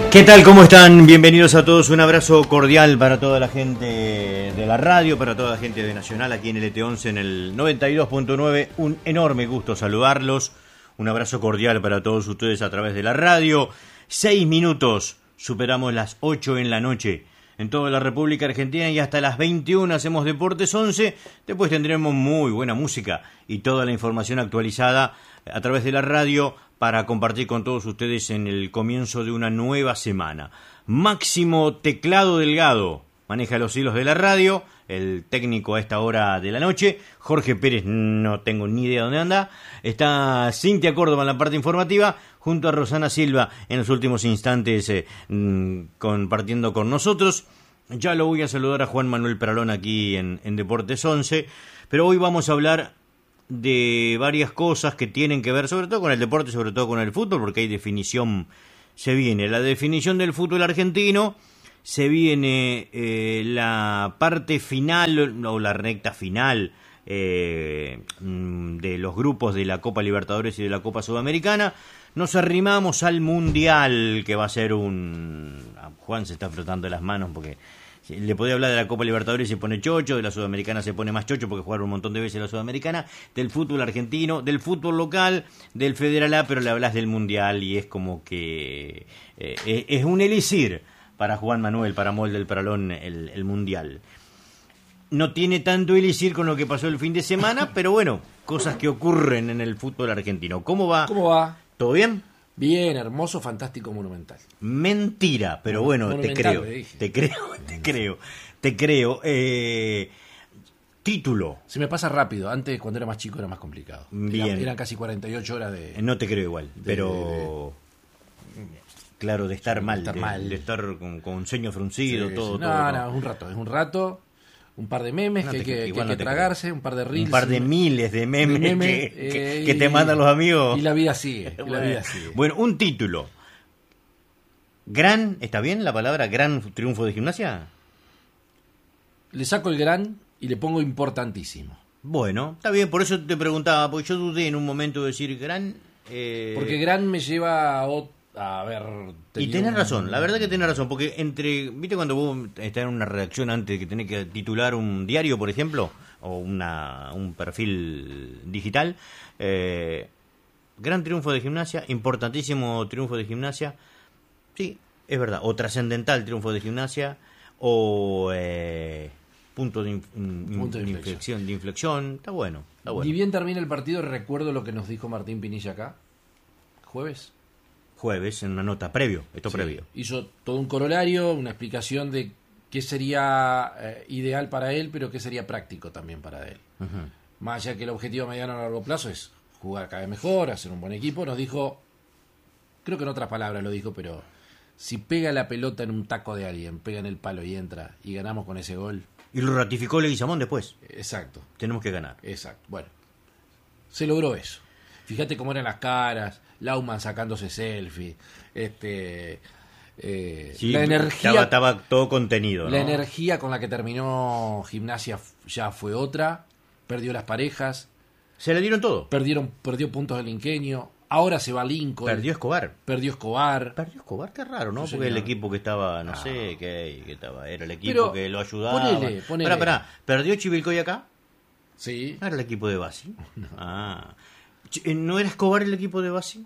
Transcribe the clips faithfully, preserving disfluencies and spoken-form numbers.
¿Qué tal? ¿Cómo están? Bienvenidos a todos. Un abrazo cordial para toda la gente de la radio, para toda la gente de Nacional, aquí en el E T once, en el noventa y dos punto nueve. Un enorme gusto saludarlos. Un abrazo cordial para todos ustedes a través de la radio. Seis minutos, superamos las ocho en la noche en toda la República Argentina y hasta las veintiuna hacemos Deportes once. Después tendremos muy buena música y toda la información actualizada a través de la radio para compartir con todos ustedes en el comienzo de una nueva semana. Máximo Teclado Delgado maneja los hilos de la radio, el técnico a esta hora de la noche. Jorge Pérez, no tengo ni idea dónde anda. Está Cintia Córdoba en la parte informativa, junto a Rosana Silva en los últimos instantes eh, compartiendo con nosotros. Ya lo voy a saludar a Juan Manuel Peralón aquí en, en Deportes once, pero hoy vamos a hablar de varias cosas que tienen que ver sobre todo con el deporte, sobre todo con el fútbol, porque hay definición, se viene la definición del fútbol argentino, se viene eh, la parte final o la recta final eh, de los grupos de la Copa Libertadores y de la Copa Sudamericana. Nos arrimamos al Mundial, que va a ser un... Juan se está frotando las manos porque le podía hablar de la Copa Libertadores y se pone chocho, de la Sudamericana se pone más chocho porque jugaron un montón de veces la Sudamericana, del fútbol argentino, del fútbol local, del Federal A, pero le hablas del Mundial y es como que eh, es un elixir para Juan Manuel, para Mol del Peralón, el, el Mundial. No tiene tanto elixir con lo que pasó el fin de semana, pero bueno, cosas que ocurren en el fútbol argentino. ¿Cómo va? ¿Cómo va? ¿Todo bien? Bien, hermoso, fantástico, monumental. Mentira, pero bueno, te creo, te creo, te creo, te creo. Eh, título. Se me pasa rápido. Antes, cuando era más chico, era más complicado. Bien. Eran, eran casi cuarenta y ocho horas de... No te creo igual, de, pero... De, de, claro, de estar mal, de estar, de, mal. De estar con, con un ceño fruncido, sí, todo, sí. No, todo. no, No, es un rato, es un rato... Un par de memes no que hay que, que, hay no que tragarse, un par de reels. Un par de miles de memes, de memes que, eh, que, que te mandan los amigos. Y la vida sigue, y la vida sigue. Bueno, un título. Gran, ¿está bien la palabra gran triunfo de Gimnasia? Le saco el gran y le pongo importantísimo. Bueno, está bien, por eso te preguntaba, porque yo dudé en un momento de decir gran... Eh... Porque gran me lleva a... Otro... A ver, y tenés un... razón, la verdad que tenés razón, porque entre, viste cuando vos estás en una redacción antes de que tenés que titular un diario, por ejemplo, o una un perfil digital, eh, gran triunfo de Gimnasia, importantísimo triunfo de Gimnasia, sí, es verdad, o trascendental triunfo de Gimnasia, o eh, punto de, in, punto de, de inflexión, inflexión, de inflexión, está bueno, está bueno. Ni bien termina el partido, recuerdo lo que nos dijo Martín Pinilla acá, jueves. Jueves, en una nota previo, esto sí, previo. Hizo todo un corolario, una explicación de qué sería eh, ideal para él, pero qué sería práctico también para él. Uh-huh. Más allá que el objetivo a mediano a largo plazo es jugar cada vez mejor, hacer un buen equipo, nos dijo, creo que en otras palabras lo dijo, pero si pega la pelota en un taco de alguien, pega en el palo y entra, y ganamos con ese gol. Y lo ratificó Leguizamón después. Exacto. Tenemos que ganar. Exacto. Bueno, se logró eso. Fíjate cómo eran las caras, Lauman sacándose selfie, este, eh, sí, la energía, estaba, estaba todo contenido, ¿no? La energía con la que terminó Gimnasia ya fue otra, perdió las parejas, se le dieron todo, perdieron, perdió puntos del Inquenio, ahora se va Lincoln, perdió Escobar, perdió Escobar, perdió Escobar, qué raro, ¿no? Sí, porque señor. El equipo que estaba, no ah. sé, que, que estaba, era el equipo Pero, que lo ayudaba. Ponele, ponele. Pará, pará, perdió Chivilcoy acá. Sí. ¿No era el equipo de Basi? No. Ah. ¿No era Escobar el equipo de Basi?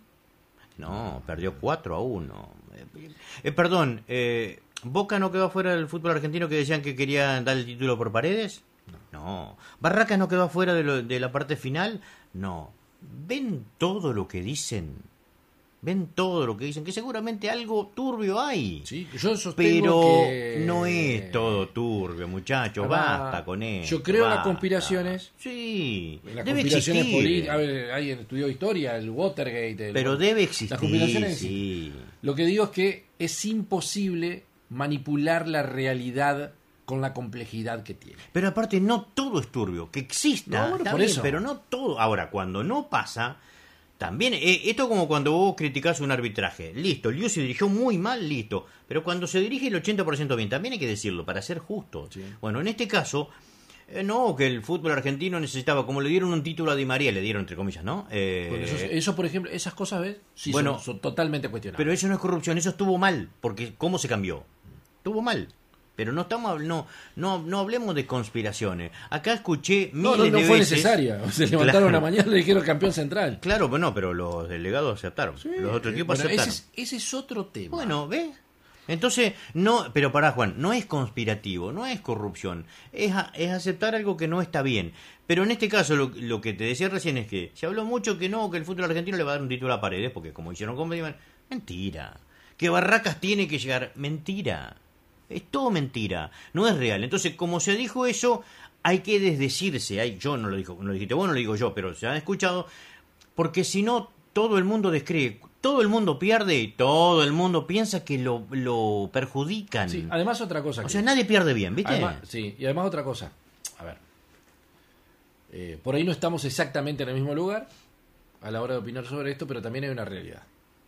No, perdió cuatro a uno. Eh, perdón, eh, ¿Boca no quedó afuera del fútbol argentino que decían que querían dar el título por Paredes? No. no. ¿Barracas no quedó afuera de, lo, de la parte final? No. ¿Ven todo lo que dicen? ¿Ven todo lo que dicen? Que seguramente algo turbio hay. Sí, yo sostengo pero que... no es todo turbio, muchachos. Ah, basta con eso. Yo creo basta. en las conspiraciones. Sí, las debe conspiraciones existir. políticas. Alguien estudió historia, el Watergate. El... Pero debe existir. Las conspiraciones. Sí. Lo que digo es que es imposible manipular la realidad con la complejidad que tiene. Pero aparte, no todo es turbio. Que exista, no, bueno, está por bien, eso. pero no todo. Ahora, cuando no pasa. También, eh, esto como cuando vos criticás un arbitraje. Listo, Liu se dirigió muy mal, listo. Pero cuando se dirige el ochenta por ciento bien, también hay que decirlo, para ser justo. Sí. Bueno, en este caso, Eh, no, que el fútbol argentino necesitaba, como le dieron un título a Di María, le dieron entre comillas, ¿no? Eh, Bueno, eso, eso, por ejemplo, esas cosas, ¿ves? Sí, bueno, son, son totalmente cuestionables. pero eso no es corrupción, eso estuvo mal, porque ¿cómo se cambió? Estuvo mal. Pero no estamos no no no hablemos de conspiraciones. Acá escuché miles no, no, no de fue veces. necesaria. Se levantaron Claro. una mañana y le dijeron campeón central. Claro, pero no, pero los delegados aceptaron. Sí, los otros equipos bueno, aceptaron. Ese es, ese es otro tema. Bueno, ¿ves? Entonces, no, pero pará, Juan, no es conspirativo, no es corrupción, es, a- es aceptar algo que no está bien. Pero en este caso, lo, lo que te decía recién es que se habló mucho que no, que el fútbol argentino le va a dar un título a Paredes, porque como hicieron con Medellín, mentira. Que Barracas tiene que llegar, mentira. Es todo mentira, no es real. Entonces, como se dijo eso, hay que desdecirse. Hay, yo no lo dijo, no lo dijiste vos, no lo digo yo, pero se han escuchado, porque si no, todo el mundo descree. Todo el mundo pierde y todo el mundo piensa que lo, lo perjudican. Sí, además otra cosa. O que- sea, nadie pierde bien, ¿viste? Además, sí, y además otra cosa. A ver. Eh, por ahí no estamos exactamente en el mismo lugar a la hora de opinar sobre esto, pero también hay una realidad.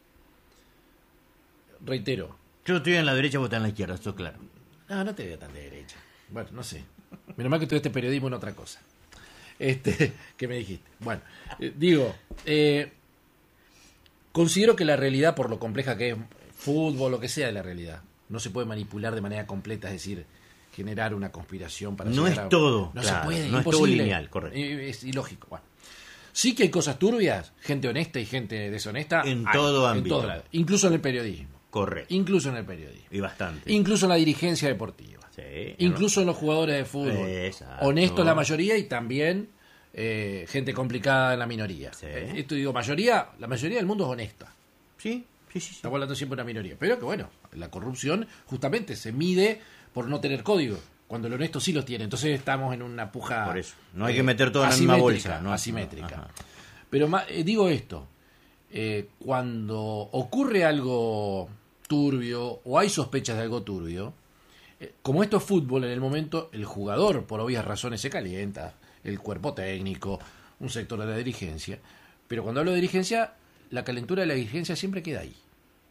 Reitero. Yo estoy en la derecha, vos estás en la izquierda, esto es claro. No, no te veo tan de derecha. Bueno, no sé. Menos mal que estudiaste periodismo en otra cosa. Este, ¿qué me dijiste? Bueno, eh, digo, eh, considero que la realidad, por lo compleja que es fútbol, lo que sea de la realidad, no se puede manipular de manera completa, es decir, generar una conspiración para No llegar es a- todo, no claro, se puede, no es todo imposible. lineal, correcto. Eh, Es ilógico. Bueno. Sí que hay cosas turbias, gente honesta y gente deshonesta. En hay, todo en ámbito. todo lado, incluso en el periodismo. Correcto. Incluso en el periodismo. Y bastante. Incluso en la dirigencia deportiva. Sí, Incluso en los jugadores de fútbol. Exacto. Honestos la mayoría y también eh, gente complicada en la minoría. Sí. Eh, Esto digo, mayoría, la mayoría del mundo es honesta. Sí, sí, sí. sí. Estamos hablando siempre de una minoría. Pero que bueno, la corrupción justamente se mide por no tener código. Cuando el honesto sí los tiene. Entonces estamos en una puja. Por eso. No hay que meter todo en la misma asimétrica, bolsa, ¿no? Asimétrica. Ajá. Pero ma- eh, digo esto. eh, cuando ocurre algo turbio o hay sospechas de algo turbio, eh, como esto es fútbol, en el momento el jugador, por obvias razones, se calienta, el cuerpo técnico, un sector de la dirigencia. Pero cuando hablo de dirigencia, la calentura de la dirigencia siempre queda ahí.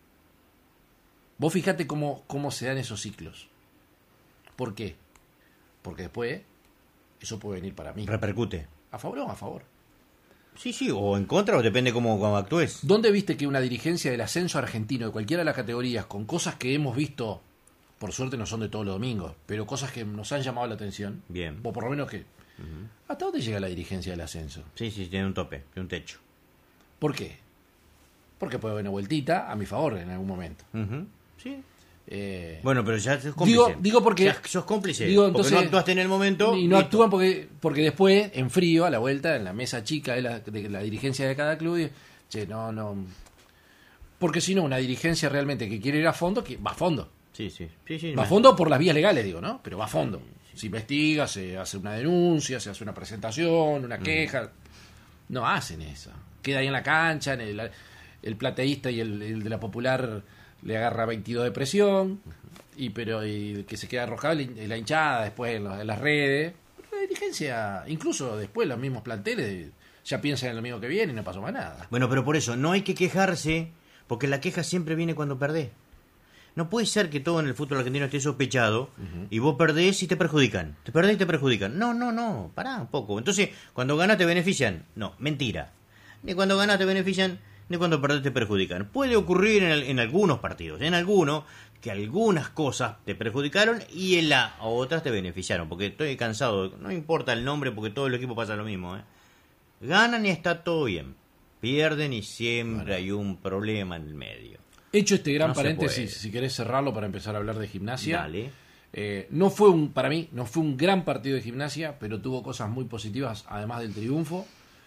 Vos fijate cómo, cómo se dan esos ciclos. ¿Por qué? Porque después eso puede venir para mí. Repercute. ¿A favor o a favor? Sí, sí, o en contra, o depende cómo, cómo actúes. ¿Dónde viste que una dirigencia del ascenso argentino, de cualquiera de las categorías, con cosas que hemos visto, por suerte no son de todos los domingos, pero cosas que nos han llamado la atención, Bien. o por lo menos que... ¿Hasta dónde llega la dirigencia del ascenso? Sí, sí, tiene un tope, tiene un techo. ¿Por qué? Porque puede haber una vueltita a mi favor en algún momento. Ujú. Sí. Eh, Bueno, pero ya sos cómplice. Digo, digo porque... Ya sos cómplice. digo, porque entonces- no actuaste en el momento. Y no listo. actúan porque, porque después, en frío, a la vuelta, en la mesa chica de la, de la dirigencia de cada club, y, che, no, no... Porque si no, una dirigencia realmente que quiere ir a fondo, que va a fondo. Sí, sí. sí, sí Va a me- fondo por las vías legales, digo, ¿no? Pero va a fondo. Se investiga, se hace una denuncia, se hace una presentación, una queja. No hacen eso. Queda ahí en la cancha, en el, el plateísta y el, el de la Popular le agarra veintidós de presión, y pero y el que se queda arrojado es la hinchada después en, los- en las redes. La dirigencia, incluso después los mismos planteles, ya piensan en lo mismo que viene y no pasó más nada. Bueno, pero por eso, no hay que quejarse, porque la queja siempre viene cuando perdés. No puede ser que todo en el fútbol argentino esté sospechado y vos perdés y te perjudican. Te perdés y te perjudican. No, no, no, pará un poco. Entonces, cuando ganás te benefician. No, mentira. Ni cuando ganás te benefician, ni cuando perdés te perjudican. Puede ocurrir en, el- en algunos partidos, en algunos, que algunas cosas te perjudicaron y en las otras te beneficiaron. Porque estoy cansado, no importa el nombre porque todo el equipo pasa lo mismo. ¿eh? Ganan y está todo bien. Pierden y siempre hay un problema en el medio. Hecho este gran No se paréntesis, puede. si querés cerrarlo para empezar a hablar de gimnasia. Dale. Eh, no fue un, para mí, no fue un gran partido de gimnasia, pero tuvo cosas muy positivas, además del triunfo.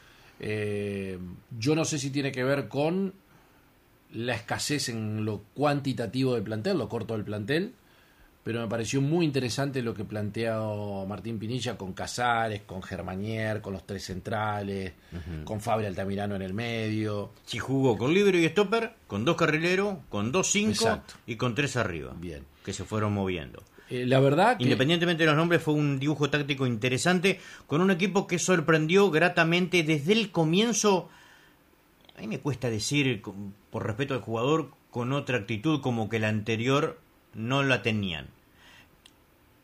Eh, yo no sé si tiene que ver con la escasez en lo cuantitativo del plantel, lo corto del plantel, pero me pareció muy interesante lo que planteó Martín Pinilla con Casares, con Germanier, con los tres centrales, con Fabri Altamirano en el medio. Si jugó con libero y stopper, con dos carrileros, con dos cinco Exacto. y con tres arriba. Bien. Que se fueron moviendo. Eh, la verdad que... Independientemente de los nombres, fue un dibujo táctico interesante con un equipo que sorprendió gratamente desde el comienzo. A mí me cuesta decir, con- por respeto al jugador, con otra actitud como que la anterior no la tenían.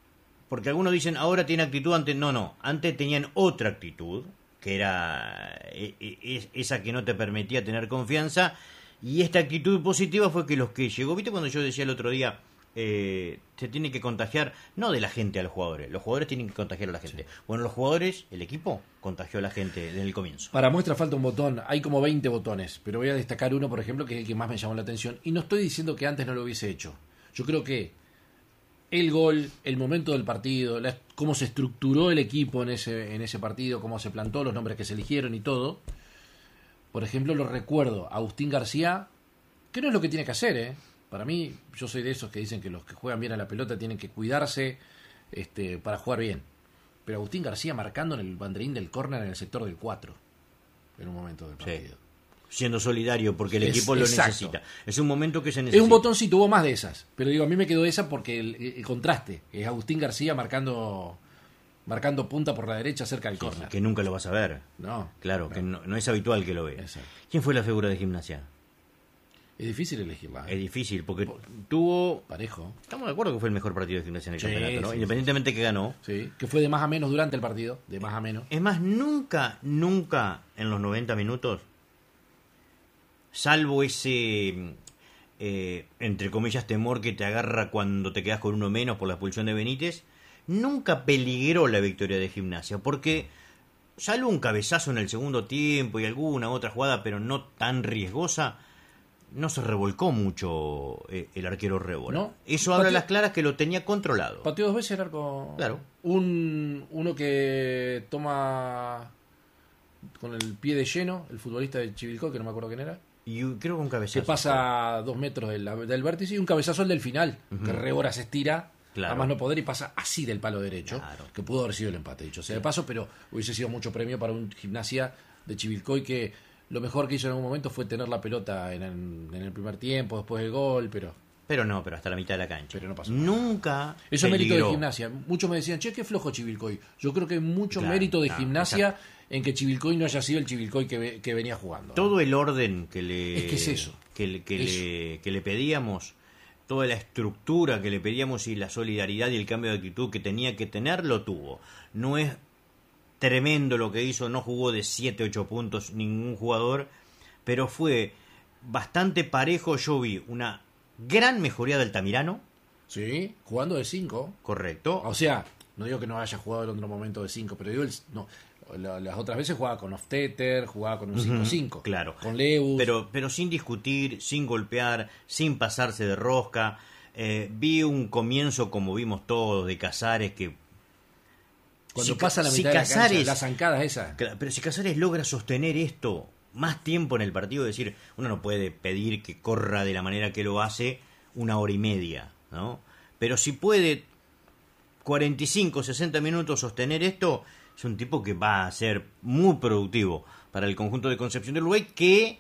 porque algunos dicen ahora tiene actitud, antes no, no, antes tenían otra actitud, que era eh, eh, esa que no te permitía tener confianza, y esta actitud positiva fue que los que llegó, viste cuando yo decía el otro día, eh, se tiene que contagiar, no de la gente a los jugadores, los jugadores tienen que contagiar a la gente. Sí. Bueno, los jugadores, el equipo, contagió a la gente desde el comienzo. Para muestra falta un botón, hay como veinte botones, pero voy a destacar uno, por ejemplo, que es el que más me llamó la atención, y no estoy diciendo que antes no lo hubiese hecho. Yo creo que el gol, el momento del partido, la, cómo se estructuró el equipo en ese, en ese partido, cómo se plantó, los nombres que se eligieron y todo. Por ejemplo, lo recuerdo, Agustín García, que no es lo que tiene que hacer, ¿eh? Para mí, yo soy de esos que dicen que los que juegan bien a la pelota tienen que cuidarse este, para jugar bien. Pero Agustín García marcando en el banderín del córner en el sector del cuatro, en un momento del partido. Sí. Siendo solidario, porque el es, equipo lo exacto. necesita. Es un momento que se necesita. Es un botoncito, hubo más de esas. Pero digo, a mí me quedó esa porque el, el contraste es Agustín García marcando marcando punta por la derecha cerca del sí, córner. Que nunca lo vas a ver. No. Claro, no. que no, no es habitual que lo veas. ¿Quién fue la figura de Gimnasia? Es difícil elegirla. ¿eh? Es difícil, porque por, tuvo... Parejo. Estamos de acuerdo que fue el mejor partido de Gimnasia en el sí, campeonato, ¿no? Sí, Independientemente sí. que ganó. Sí, que fue de más a menos durante el partido, de más a menos. Es más, nunca, nunca en los noventa minutos, salvo ese, eh, entre comillas, temor que te agarra cuando te quedas con uno menos por la expulsión de Benítez, nunca peligró la victoria de Gimnasia, porque salvo un cabezazo en el segundo tiempo y alguna otra jugada, pero no tan riesgosa, no se revolcó mucho eh, el arquero Rébola. ¿No? Eso habla a las claras que lo tenía controlado. Pateó dos veces el arco. Claro. Un, uno que toma con el pie de lleno, el futbolista de Chivilcoy, que no me acuerdo quién era. Y creo que un cabezazo. Que pasa a dos metros del, del vértice y un cabezazo al del final, uh-huh. que Rébola se estira, claro. a más no poder y pasa así del palo derecho, claro. que pudo haber sido el empate, dicho sea de paso, pero hubiese sido mucho premio para un Gimnasia de Chivilcoy que lo mejor que hizo en algún momento fue tener la pelota en el, en el primer tiempo, después del gol, pero... Pero no, pero hasta la mitad de la cancha. Pero no pasó. Nunca. Eso es mérito de Gimnasia. Muchos me decían, che, qué flojo Chivilcoy. Yo creo que hay mucho claro, mérito de claro, Gimnasia exacto. en que Chivilcoy no haya sido el Chivilcoy que, que venía jugando. Todo ¿no? el orden que le... Es que es eso. Que, que, eso. Le, que le pedíamos, toda la estructura que le pedíamos y la solidaridad y el cambio de actitud que tenía que tener, lo tuvo. No es tremendo lo que hizo, no jugó de siete, ocho puntos ningún jugador, pero fue bastante parejo. Yo vi una gran mejoría de Altamirano. Sí, jugando de cinco. Correcto. O sea, no digo que no haya jugado en otro momento de cinco, pero digo, el, no, las otras veces jugaba con Ofteter, jugaba con un cinco cinco. Uh-huh, claro. Con Leus. Pero, pero sin discutir, sin golpear, sin pasarse de rosca. Eh, vi un comienzo, como vimos todos, de Casares que... Cuando si, pasa la mitad si de Casares, la cancha, las zancadas esas. Claro, pero si Casares logra sostener esto más tiempo en el partido, es decir, uno no puede pedir que corra de la manera que lo hace una hora y media, ¿no? Pero si puede cuarenta y cinco, sesenta minutos sostener esto, es un tipo que va a ser muy productivo para el conjunto de Concepción del Uruguay, que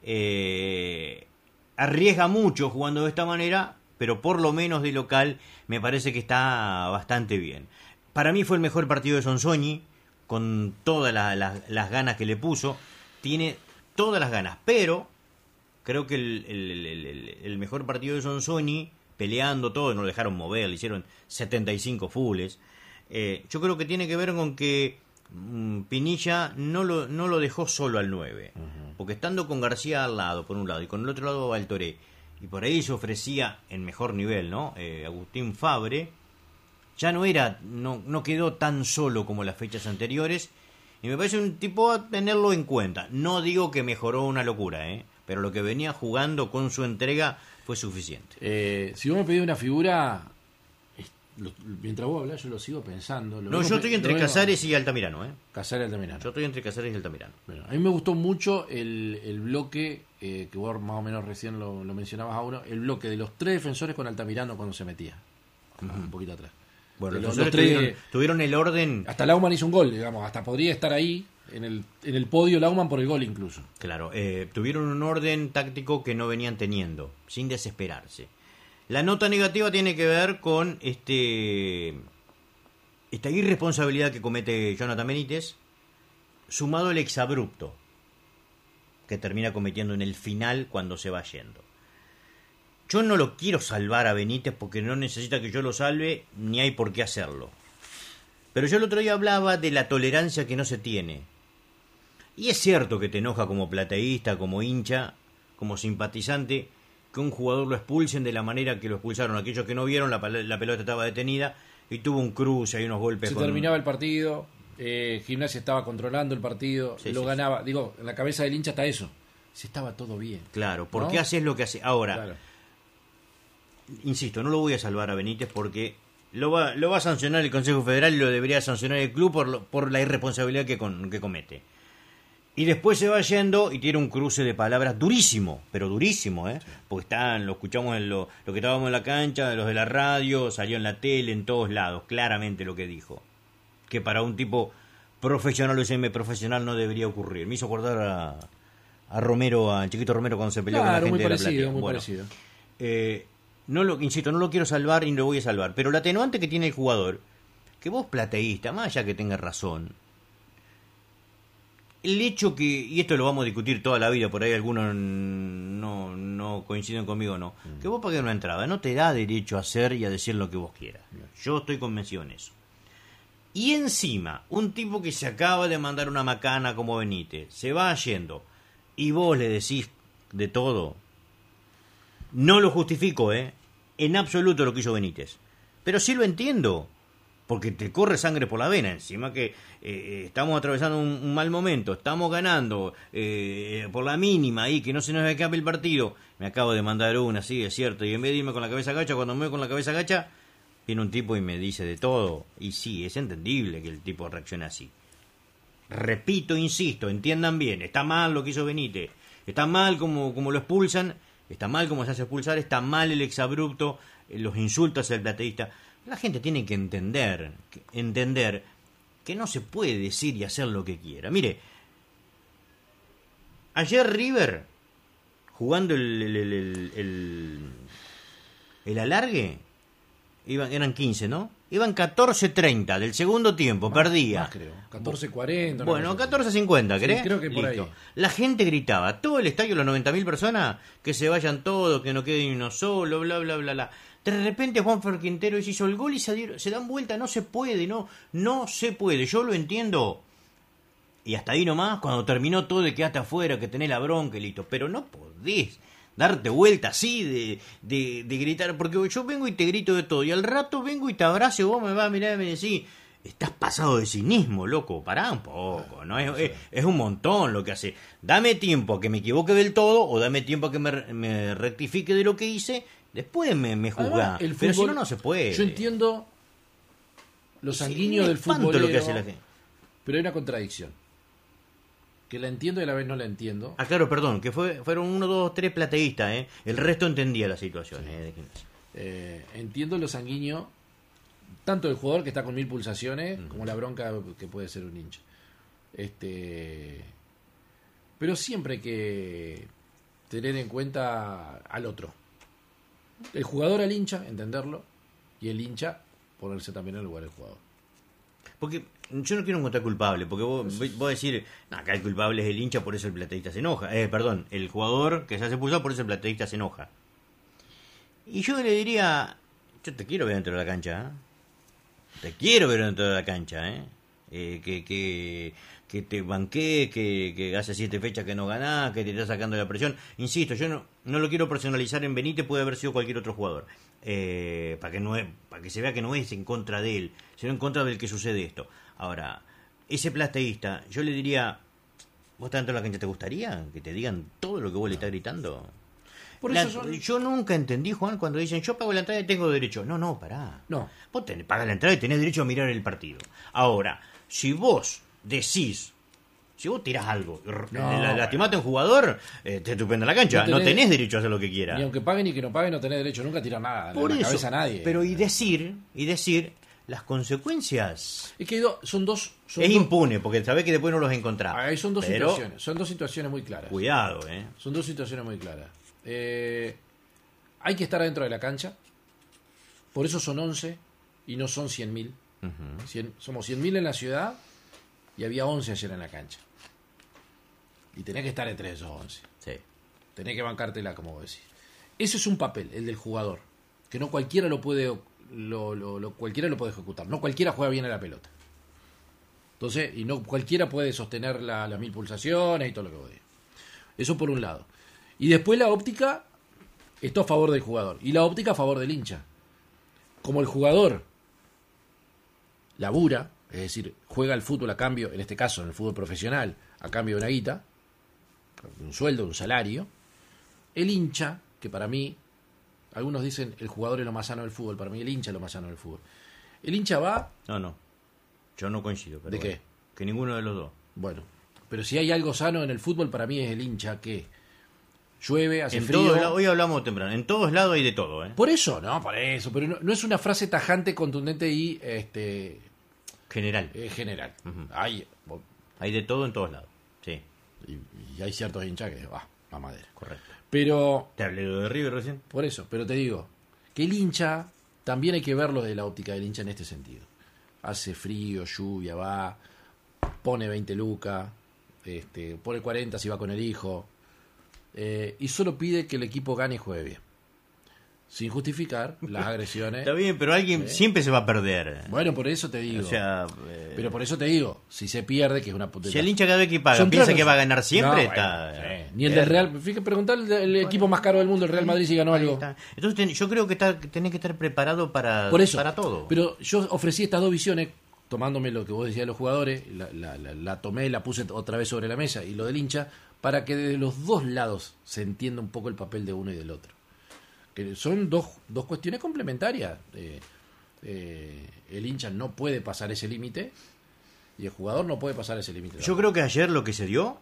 eh, arriesga mucho jugando de esta manera, pero por lo menos de local me parece que está bastante bien. Para mí fue el mejor partido de Sonsoni, con todas la, la, las ganas que le puso. Tiene todas las ganas, pero creo que el, el, el, el mejor partido de Sonsoni, peleando todo, no lo dejaron mover, le hicieron setenta y cinco fulls. Eh, yo creo que tiene que ver con que mmm, Pinilla no lo, no lo dejó solo al nueve, uh-huh. porque estando con García al lado, por un lado, y con el otro lado Valtoré, y por ahí se ofrecía en mejor nivel, ¿no? Eh, Agustín Fabre, ya no era, no, no quedó tan solo como las fechas anteriores, y me parece un tipo a tenerlo en cuenta. No digo que mejoró una locura, ¿eh? Pero lo que venía jugando con su entrega fue suficiente. Eh, si vos me pedís una figura, lo, mientras vos hablás yo lo sigo pensando. Lo no, yo estoy entre Casares y Altamirano, ¿eh? Casares y Altamirano. Yo estoy entre Casares y Altamirano. Bueno, a mí me gustó mucho el, el bloque, eh, que vos más o menos recién lo, lo mencionabas a uno, el bloque de los tres defensores con Altamirano cuando se metía. Uh-huh. Un poquito atrás. Bueno, los, los tres tuvieron, tuvieron el orden. Hasta Laumann hizo un gol, digamos, hasta podría estar ahí en el en el podio Laumann por el gol incluso. Claro, eh, tuvieron un orden táctico que no venían teniendo, sin desesperarse. La nota negativa tiene que ver con este esta irresponsabilidad que comete Jonathan Benítez, sumado al exabrupto que termina cometiendo en el final cuando se va yendo. Yo no lo quiero salvar a Benítez porque no necesita que yo lo salve, ni hay por qué hacerlo. Pero yo el otro día hablaba de la tolerancia que no se tiene. Y es cierto que te enoja como plateísta, como hincha, como simpatizante, que un jugador lo expulsen de la manera que lo expulsaron. Aquellos que no vieron, la, la pelota estaba detenida y tuvo un cruce y unos golpes. Se con... terminaba el partido, eh, Gimnasia estaba controlando el partido, sí, lo sí, ganaba. Sí. Digo, en la cabeza del hincha está eso. Si estaba todo bien. Claro, ¿por ¿no? qué haces lo que haces? Ahora, Claro. insisto, no lo voy a salvar a Benítez porque lo va, lo va a sancionar el Consejo Federal y lo debería sancionar el club por, lo, por la irresponsabilidad que, con, que comete. Y después se va yendo y tiene un cruce de palabras durísimo, pero durísimo, ¿eh? Sí. Porque están, lo escuchamos en lo, lo que estábamos en la cancha, los de la radio, salió en la tele, en todos lados, claramente lo que dijo. Que para un tipo profesional o semiprofesional no debería ocurrir. Me hizo acordar a, a Romero, a Chiquito Romero cuando se peleó claro, con la gente muy de parecido, la platea. Muy bueno, parecido. Eh, no lo, insisto, no lo quiero salvar y no lo voy a salvar, pero la atenuante que tiene el jugador, que vos plateísta, más allá que tengas razón, el hecho que, y esto lo vamos a discutir toda la vida, por ahí algunos no, no coinciden conmigo, no, mm. que vos pagues una entrada no te da derecho a hacer y a decir lo que vos quieras. Yo estoy convencido en eso. Y encima, un tipo que se acaba de mandar una macana como Benítez, se va yendo, y vos le decís de todo. No lo justifico, ¿eh? En absoluto lo que hizo Benítez. Pero sí lo entiendo. Porque te corre sangre por la vena. Encima que eh, estamos atravesando un, un mal momento. Estamos ganando eh, por la mínima ahí, que no se nos escape el partido. Me acabo de mandar una, sí, es cierto. Y en vez de irme con la cabeza gacha, cuando me voy con la cabeza gacha, viene un tipo y me dice de todo. Y sí, es entendible que el tipo reaccione así. Repito, insisto, entiendan bien. Está mal lo que hizo Benítez. Está mal como, como lo expulsan. Está mal como se hace expulsar, está mal el exabrupto, los insultos al plateísta. La gente tiene que entender, que entender que no se puede decir y hacer lo que quiera. Mire, ayer River, jugando el, el, el, el, el, el alargue, iban, eran quince, ¿no? Iban catorce treinta del segundo tiempo, más, perdía. Más creo, catorce cuarenta. Bueno, catorce cincuenta, ¿crees? Sí, creo que por Listo. ahí. La gente gritaba, todo el estadio, las noventa mil personas, que se vayan todos, que no quede ni uno solo, bla, bla, bla, bla. De repente Juanfer Quintero hizo el gol y se, dieron, se dan vuelta, no se puede, no, no se puede. Yo lo entiendo. Y hasta ahí nomás, cuando terminó todo de que hasta afuera, que tenés la bronca y listo. Pero no podés darte vuelta así de, de, de gritar, porque yo vengo y te grito de todo, y al rato vengo y te abrazo y vos me vas a mirar y me decís, estás pasado de cinismo, loco, pará un poco, ¿no? Es, es, es un montón lo que hace. Dame tiempo a que me equivoque del todo, o dame tiempo a que me, me rectifique de lo que hice, después me, me juzgá. Pero fútbol, si no, no se puede. Yo entiendo lo sanguíneo sí, del fútbol, lo que hace la gente. Pero hay una contradicción. Que la entiendo y a la vez no la entiendo. Ah, claro, perdón, que fue, fueron uno, dos, tres plateístas, ¿eh? El resto entendía la situación. Sí. ¿eh? Eh, entiendo lo sanguíneo, tanto del jugador que está con mil pulsaciones, mm. como la bronca que puede ser un hincha. Este, pero siempre hay que tener en cuenta al otro. El jugador al hincha, entenderlo, y el hincha ponerse también en el lugar del jugador. Porque yo no quiero encontrar culpable, porque vos, vos decir, no, acá el culpable es el hincha, por eso el plateísta se enoja. Eh, perdón, el jugador que se hace expulsar, por eso el plateísta se enoja. Y yo le diría, yo te quiero ver dentro de la cancha, ¿eh? Te quiero ver dentro de la cancha, ¿eh? eh que, que, que te banqué, que, que hace siete fechas que no ganás, que te está sacando la presión. Insisto, yo no, no lo quiero personalizar en Benítez, puede haber sido cualquier otro jugador. Eh, para que no es, para que se vea que no es en contra de él, sino en contra del que sucede esto. Ahora, ese plateísta, yo le diría, ¿vos estás dentro de la cancha? ¿Te gustaría que te digan todo lo que vos le estás gritando? Por la, eso son... Yo nunca entendí, Juan, cuando dicen yo pago la entrada y tengo derecho. No, no, pará. No. Vos tenés, pagás la entrada y tenés derecho a mirar el partido. Ahora, si vos decís, si vos tirás algo, no, la, lastimate a un jugador, eh, te estupenda la cancha. No tenés, no tenés derecho a hacer lo que quieras. Ni aunque paguen y que no paguen, no tenés derecho nunca a tirar nada. Por en la eso, cabeza a nadie. Pero y decir, y decir, las consecuencias. Es que son dos. Son es dos, impune, porque sabés que después no los encontrás. Ahí son dos pero, situaciones. Son dos situaciones muy claras. Cuidado, eh. Son dos situaciones muy claras. Eh, hay que estar adentro de la cancha. Por eso son once y no son cien mil. Uh-huh. Somos cien mil en la ciudad y había once ayer en la cancha. Y tenés que estar entre esos once. Sí. Tenés que bancártela, como vos decís. Ese es un papel, el del jugador, que no cualquiera lo puede, lo, lo, lo, cualquiera lo puede ejecutar. No cualquiera juega bien a la pelota. Entonces, y no cualquiera puede sostener la, las mil pulsaciones y todo lo que vos digas. Eso por un lado. Y después la óptica, esto a favor del jugador. Y la óptica a favor del hincha. Como el jugador labura, es decir, juega el fútbol a cambio, en este caso en el fútbol profesional, a cambio de una guita, un sueldo, un salario, el hincha, que para mí, algunos dicen el jugador es lo más sano del fútbol, para mí el hincha es lo más sano del fútbol. El hincha va... No, no, yo no coincido. Pero ¿De bueno, qué? Que ninguno de los dos. Bueno, pero si hay algo sano en el fútbol, para mí es el hincha que llueve, hace En frío... todos lados, hoy hablamos temprano, en todos lados hay de todo, ¿eh? Por eso, no, por eso, pero no, no es una frase tajante, contundente y este General. eh, general. Ujú. Hay, Hay de todo en todos lados. Sí, y, y hay ciertos hinchas que va a madera. correcto. Pero, ¿Te hablé de River recién? por eso, pero te digo, que el hincha, también hay que verlo desde la óptica del hincha en este sentido. Hace frío, lluvia, va, pone veinte lucas, este, pone cuarenta si va con el hijo, eh, y solo pide que el equipo gane y juegue bien. Sin justificar las agresiones. Está bien, pero alguien ¿Eh? siempre se va a perder. Bueno, por eso te digo. O sea, eh, Pero por eso te digo, si se pierde, que es una puta. si el hincha cada vez que paga Son piensa tres que va a razones. ganar siempre, No, está... bueno, sí. Ni el del Real. Fíjate, preguntar el, el equipo más caro del mundo, el Real Madrid, si ganó Ahí algo. está. Entonces ten- yo creo que está, tenés que estar preparado para, Por eso. para todo. Pero yo ofrecí estas dos visiones, tomándome lo que vos decías de los jugadores, la, la, la, la tomé, la puse otra vez sobre la mesa, y lo del hincha, para que desde los dos lados se entienda un poco el papel de uno y del otro. Que son dos, dos cuestiones complementarias. Eh, eh, el hincha no puede pasar ese límite y el jugador no puede pasar ese límite. Yo creo que ayer lo que se dio,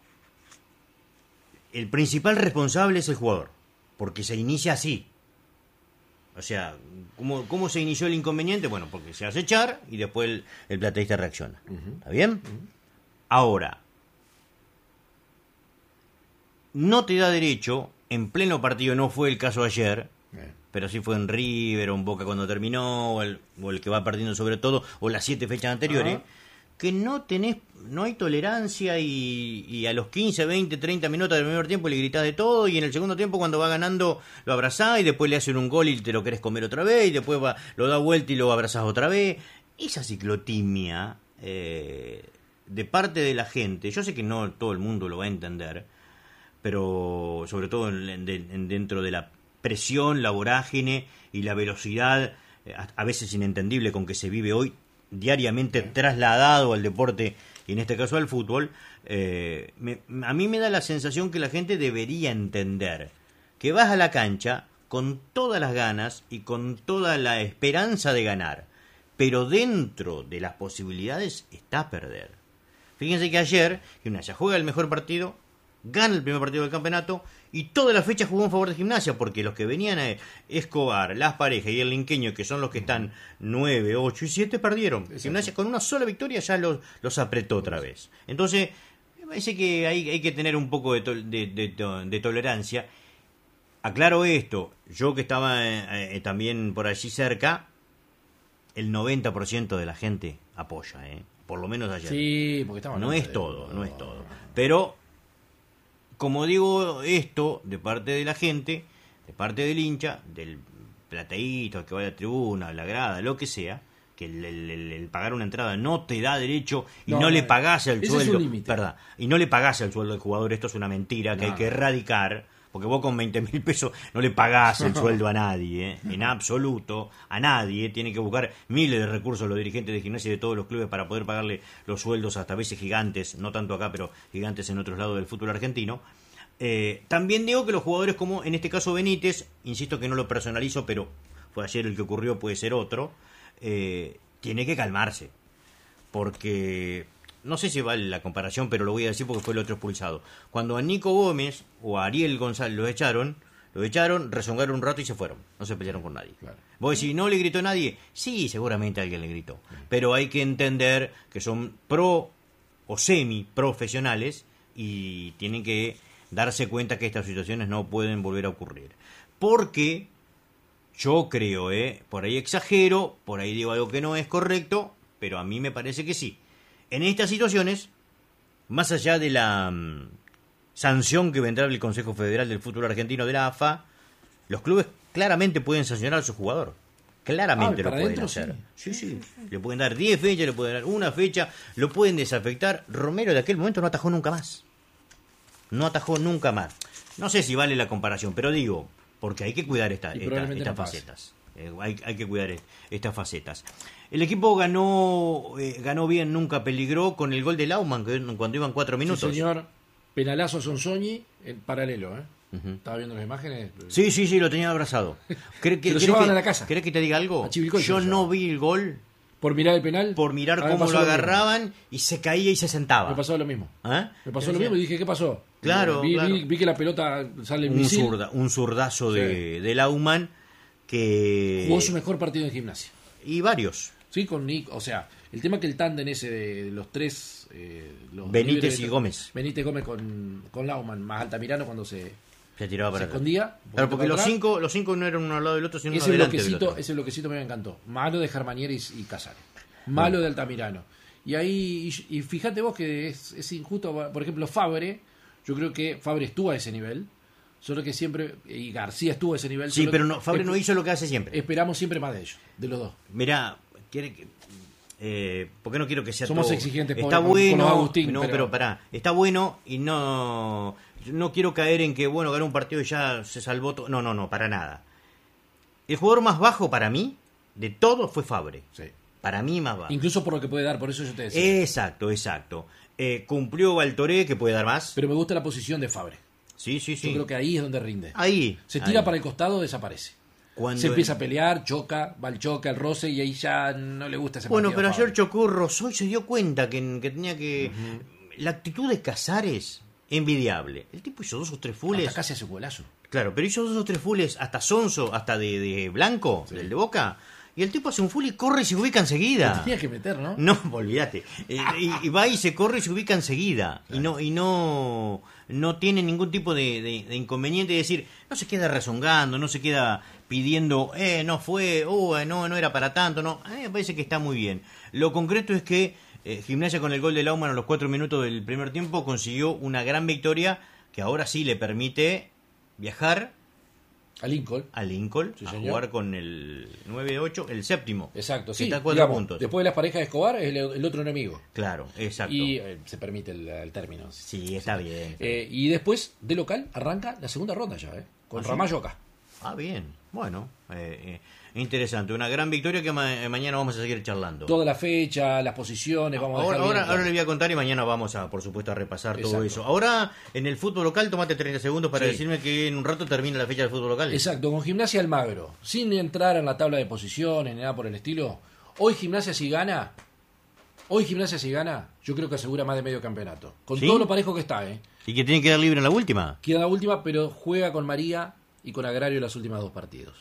el principal responsable es el jugador, porque se inicia así. O sea, ¿cómo, cómo se inició el inconveniente? Bueno, porque se hace echar y después el, el plateísta reacciona. Uh-huh. ¿Está bien? Uh-huh. Ahora, no te da derecho, en pleno partido, no fue el caso ayer, Eh. pero sí fue en River o en Boca cuando terminó, o el, o el que va perdiendo sobre todo, o las siete fechas anteriores, Ajá. que no tenés, no hay tolerancia y, y a los quince, veinte, treinta minutos del primer tiempo le gritás de todo y en el segundo tiempo cuando va ganando lo abrazás y después le hacen un gol y te lo querés comer otra vez y después va, lo da vuelta y lo abrazás otra vez. Esa ciclotimia eh, de parte de la gente, yo sé que no todo el mundo lo va a entender, pero sobre todo en, en, en, dentro de la presión, la vorágine y la velocidad eh, a, a veces inentendible con que se vive hoy, diariamente trasladado al deporte y en este caso al fútbol, eh, me, a mí me da la sensación que la gente debería entender que vas a la cancha con todas las ganas y con toda la esperanza de ganar, pero dentro de las posibilidades está perder. Fíjense que ayer Gimnasia juega el mejor partido, gana el primer partido del campeonato y toda la fecha jugó en favor de Gimnasia porque los que venían a Escobar, Las Parejas y el Linqueño, que son los que están nueve, ocho y siete, perdieron. Exacto. Gimnasia con una sola victoria ya los, los apretó otra vez. Entonces, me parece que hay, hay que tener un poco de, to, de, de, de tolerancia. Aclaro esto, yo que estaba eh, también por allí cerca, el noventa por ciento de la gente apoya, ¿eh? Por lo menos ayer. Sí, porque estamos no es de... todo, no es todo. Pero, como digo esto, de parte de la gente, de parte del hincha, del plateísta, el que va a la tribuna, la grada, lo que sea, que el, el, el, el pagar una entrada no te da derecho y no, no, no le pagás el sueldo. Es perdón, y no le pagás el sueldo del jugador, esto es una mentira que no. hay que erradicar. Porque vos con veinte mil pesos no le pagás el sueldo a nadie, ¿eh? En absoluto, a nadie. Tiene que buscar miles de recursos los dirigentes de Gimnasia y de todos los clubes para poder pagarle los sueldos hasta veces gigantes, no tanto acá, pero gigantes en otros lados del fútbol argentino. Eh, también digo que los jugadores como en este caso Benítez, insisto que no lo personalizo, pero fue ayer el que ocurrió, puede ser otro, eh, tiene que calmarse. Porque... no sé si vale la comparación, pero lo voy a decir porque fue el otro expulsado. Cuando a Nico Gómez o a Ariel González los echaron, los echaron, rezongaron un rato y se fueron. No se pelearon con nadie. Claro. Vos decís, ¿no le gritó nadie? Sí, seguramente alguien le gritó. Pero hay que entender que son pro o semi profesionales y tienen que darse cuenta que estas situaciones no pueden volver a ocurrir. Porque yo creo, ¿eh? por ahí exagero, por ahí digo algo que no es correcto, pero a mí me parece que sí. En estas situaciones, más allá de la um, sanción que vendrá del Consejo Federal del Fútbol Argentino de la A F A, los clubes claramente pueden sancionar a su jugador. Claramente Ah, lo para pueden adentro, hacer. sí. Sí, sí. Le pueden dar diez fechas, le pueden dar una fecha, lo pueden desafectar. Romero de aquel momento no atajó nunca más. No atajó nunca más. No sé si vale la comparación, pero digo, porque hay que cuidar esta, Y esta- probablemente estas no pase. facetas. Eh, hay, hay que cuidar estas facetas. El equipo ganó eh, ganó bien, nunca peligró con el gol de Laumann que cuando iban cuatro minutos. Sí, señor. Penalazo Sonsoñi en paralelo, ¿eh? Uh-huh. ¿Estaba viendo las imágenes? Sí, sí, sí, lo tenía abrazado. ¿Cree que, Se lo ¿querés llevaban que- a la casa. ¿Querés que te diga algo? A Chivilcoy se Yo lo no llevaban. vi el gol Por mirar el penal. por mirar Ah, me cómo pasó lo mismo. agarraban y se caía y se sentaba. Me pasó lo mismo. ¿Ah? Me pasó Yo lo decía, mismo y dije, ¿qué pasó? Claro, vi, claro. Vi, vi que la pelota sale en Un, misil. zurda, un zurdazo Sí. de, de Laumann que... Jugó su mejor partido en gimnasia. Y varios. Sí, con Nick. O sea, el tema que el tándem ese de los tres... eh, los Benítez líderes de- y Gómez. Benítez Gómez con, con Laumann, más Altamirano cuando se, Se tiraba se para atrás. escondía. un Claro, poquito porque para los atrás. cinco, los cinco no eran uno al lado del otro, sino uno Ese delante del bloquecito, otro. ese bloquecito me encantó. Malo de Germanieri y, y Casares. Malo de Altamirano. Y ahí, y, y fíjate vos que es, es injusto. Por ejemplo, Fabre, yo creo que Fabre estuvo a ese nivel. Solo que siempre, y García estuvo a ese nivel. Sí, solo pero que no, Fabre esp- no hizo lo que hace siempre. Esperamos siempre más de ellos, de los dos. Mirá, quiere que... Eh, porque no quiero que sea Somos todo- exigentes, está pobre, con- con bueno los Agustín, no pero- pero pará, está bueno y no no quiero caer en que bueno ganó un partido y ya se salvó todo. No, no, no, para nada. El jugador más bajo para mí de todos fue Fabre. Sí. Para mí más bajo. Incluso por lo que puede dar, por eso yo te decía. Exacto, exacto. Eh, cumplió Valtoré, que puede dar más. Pero me gusta la posición de Fabre. Sí, sí, sí. Yo creo que ahí es donde rinde. Ahí. Se tira ahí. para el costado, desaparece. Cuando Se empieza el- a pelear, choca, va al choque, al roce y ahí ya no le gusta ese Bueno, partido pero a ayer Fabre. chocó Rosso y se dio cuenta que, que tenía que... La actitud de Casares, envidiable. El tipo hizo dos o tres fules. Hasta casi hace un golazo. Claro, pero hizo dos o tres fules hasta Sonso, hasta de, de Blanco, Sí. del de Boca. Y el tipo hace un full y corre y se ubica enseguida. Tenía que meter, ¿no? No, olvídate. Eh, y, y va y se corre y se ubica enseguida. Y no y no no tiene ningún tipo de, de- de inconveniente de decir, no se queda rezongando, no se queda pidiendo, eh, no fue, oh, eh, no, no era para tanto, no. A mí me parece que está muy bien. Lo concreto es que eh, Gimnasia con el gol de Laumann a los cuatro minutos del primer tiempo consiguió una gran victoria que ahora sí le permite viajar A Lincoln. a Lincoln Sí, a señor. jugar con el nueve ocho, el séptimo. Exacto, que sí. está a cuatro digamos, puntos. Después de las parejas de Escobar, es el, el otro enemigo. Claro, exacto. Y eh, se permite el, el término. Sí, está bien. Eh, y después, de local, arranca la segunda ronda ya, ¿eh? Con ¿Ah, sí? Ramallo acá. Ah, bien. Bueno, eh, eh, interesante. Una gran victoria que ma- eh, mañana vamos a seguir charlando. Toda la fecha, las posiciones, vamos a Ahora, dejar bien ahora, claro. ahora le voy a contar y mañana vamos a, por supuesto, a repasar todo Exacto. eso. Ahora, en el fútbol local, tomate treinta segundos para Sí. decirme que en un rato termina la fecha del fútbol local. Exacto, con Gimnasia Almagro, sin entrar en la tabla de posiciones ni nada por el estilo. Hoy Gimnasia si gana, hoy Gimnasia si gana, yo creo que asegura más de medio campeonato. Con ¿Sí? todo lo parejo que está, ¿eh? Y que tiene que dar libre en la última. Queda la última, pero juega con María y con Agrario las últimas dos partidos.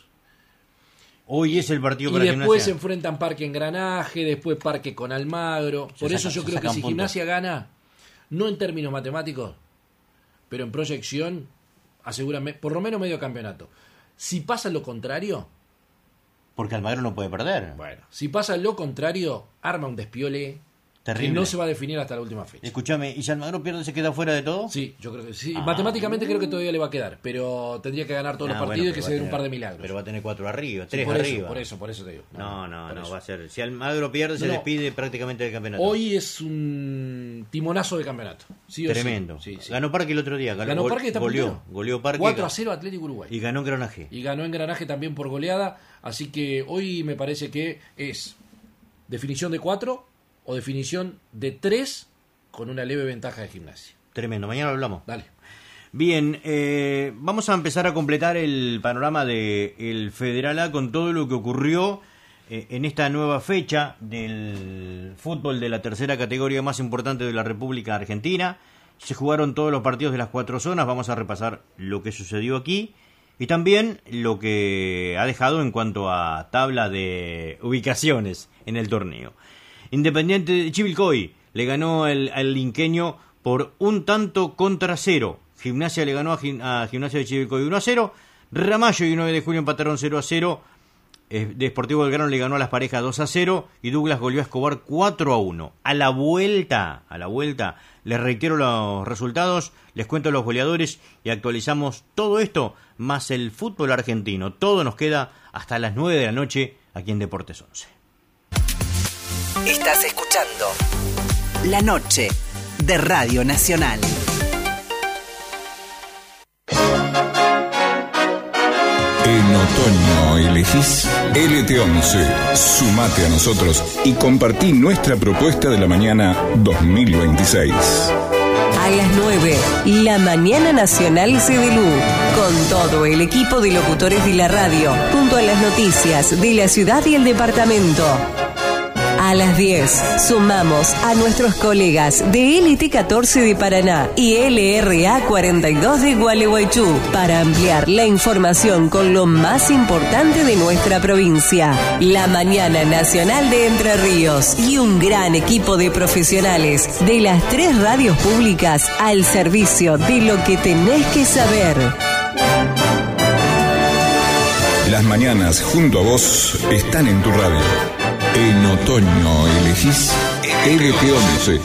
Hoy es el partido Y para después se Gimnasia. enfrentan Parque Engranaje, después Parque con Almagro. Se Por saca- eso yo se creo que sacan si puntos. Gimnasia gana, no en términos matemáticos, pero en proyección, asegura me- por lo menos medio campeonato. Si pasa lo contrario, Porque Almagro no puede perder. bueno, si pasa lo contrario, arma un despiole Terrible. que no se va a definir hasta la última fecha. Escúchame, ¿y si Almagro pierde se queda fuera de todo? Sí, yo creo que sí. Ah. Matemáticamente creo que todavía le va a quedar, pero tendría que ganar todos Ah, los bueno, partidos y pero que va se a den un tener- par de milagros. Pero va a tener cuatro arriba, tres por arriba. eso, por eso, por eso te digo. No, no, por no, eso. va a ser. Si Almagro pierde, se No. despide prácticamente del campeonato. Hoy es un timonazo de campeonato. Sí o sí. Tremendo. Sí, sí. Ganó Parque el otro día. Ganó, Ganó gol- Parque y está goleó, puntero. goleó Parque cuatro y a cero Atlético Uruguay. y ganó Engranaje. Y ganó Engranaje también por goleada. Así que hoy me parece que es definición de cuatro o definición de tres con una leve ventaja de Gimnasia. Tremendo. Mañana hablamos. Dale. Bien, eh, vamos a empezar a completar el panorama de el Federal A con todo lo que ocurrió eh, en esta nueva fecha del fútbol de la tercera categoría más importante de la República Argentina. Se jugaron todos los partidos de las cuatro zonas. Vamos a repasar lo que sucedió aquí y también lo que ha dejado en cuanto a tabla de ubicaciones en el torneo. Independiente de Chivilcoy le ganó el, al Linqueño por un tanto contra cero. Gimnasia le ganó a, Gim- a Gimnasia de Chivilcoy uno a cero. Ramallo y nueve de julio empataron cero a cero. Eh, de Sportivo Belgrano le ganó a las parejas dos a cero. Y Douglas goleó a Escobar cuatro a uno. A la vuelta, a la vuelta, les reitero los resultados, les cuento los goleadores y actualizamos todo esto, más el fútbol argentino. Todo nos queda hasta las nueve de la noche aquí en Deportes once. Estás escuchando La Noche de Radio Nacional. En otoño elegís L T once. Sumate a nosotros y compartí nuestra propuesta de la mañana dos mil veintiséis. A las nueve, la Mañana Nacional Cedelú, con todo el equipo de locutores de la radio, junto a las noticias de la ciudad y el departamento. A las diez, sumamos a nuestros colegas de L T catorce de Paraná y L R A cuarenta y dos de Gualeguaychú para ampliar la información con lo más importante de nuestra provincia. La Mañana Nacional de Entre Ríos y un gran equipo de profesionales de las tres radios públicas al servicio de lo que tenés que saber. Las mañanas junto a vos están en tu radio. En otoño elegís L T once.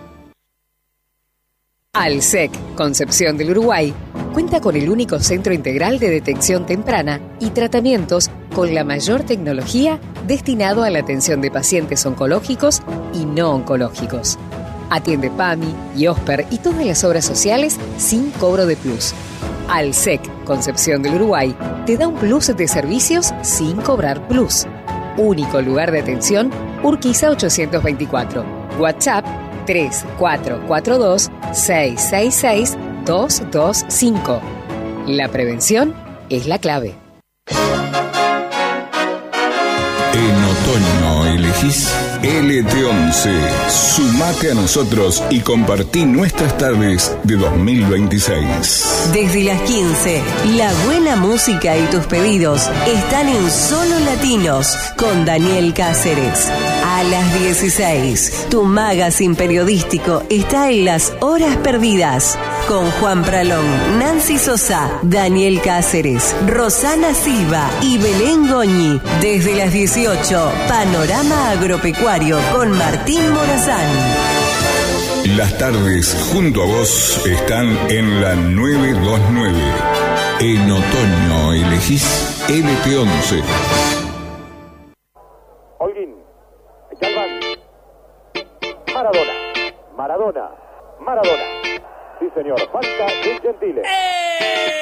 Alsec, Concepción del Uruguay, cuenta con el único centro integral de detección temprana y tratamientos con la mayor tecnología destinado a la atención de pacientes oncológicos y no oncológicos. Atiende PAMI, IOSPER y todas las obras sociales sin cobro de plus. Alsec, Concepción del Uruguay, te da un plus de servicios sin cobrar plus. Único lugar de atención, Urquiza ochocientos veinticuatro. WhatsApp tres cuatro cuatro dos, seis seis seis, dos dos cinco. La prevención es la clave. En otoño elegís L T once. Sumate a nosotros y compartí nuestras tardes de dos mil veintiséis. Desde las quince, la buena música y tus pedidos están en Solo Latinos con Daniel Cáceres. A las dieciséis, tu magazine periodístico está en Las Horas Perdidas con Juan Pralón, Nancy Sosa, Daniel Cáceres, Rosana Silva y Belén Goñi. Desde las dieciocho, Panorama Agropecuario con Martín Morazán. Las tardes junto a vos están en la novecientos veintinueve. En otoño elegís L T once. Holguín, Galván, Maradona, Maradona, Maradona. Sí, señor, falta de Gentile.